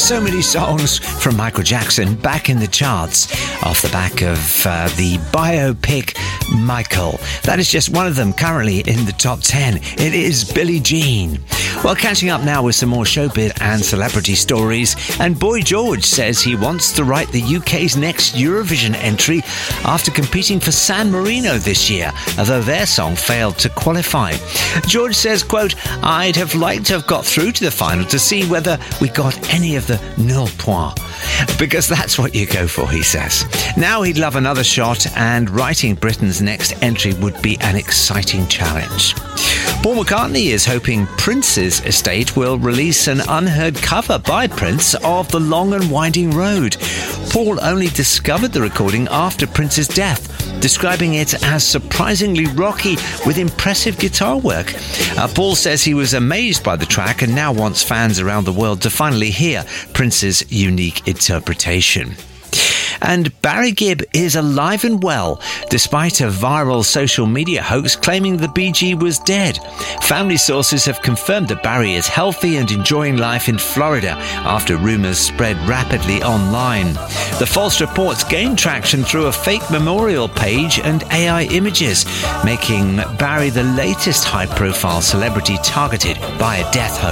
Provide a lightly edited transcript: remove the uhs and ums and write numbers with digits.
So many songs from Michael Jackson back in the charts off the back of the biopic Michael. That is just one of them currently in the top 10. It is Billie Jean. Well, catching up now with some more showbiz and celebrity stories. And Boy George says he wants to write the UK's next Eurovision entry after competing for San Marino this year, although their song failed to qualify. George says, quote, "I'd have liked to have got through to the final to see whether we got any of the nul points. Because that's what you go for," he says. Now he'd love another shot, and writing Britain's next entry would be an exciting challenge. Paul McCartney is hoping Prince's estate will release an unheard cover by Prince of The Long and Winding Road. Paul only discovered the recording after Prince's death, describing it as surprisingly rocky with impressive guitar work. Paul says he was amazed by the track and now wants fans around the world to finally hear Prince's unique interpretation. And Barry Gibb is alive and well, despite a viral social media hoax claiming the Bee Gee was dead. Family sources have confirmed that Barry is healthy and enjoying life in Florida after rumours spread rapidly online. The false reports gained traction through a fake memorial page and AI images, making Barry the latest high-profile celebrity targeted by a death hoax.